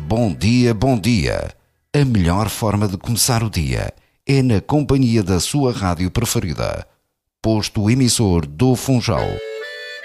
Bom dia, bom dia. A melhor forma de começar o dia é na companhia da sua rádio preferida. Posto emissor do Funchal.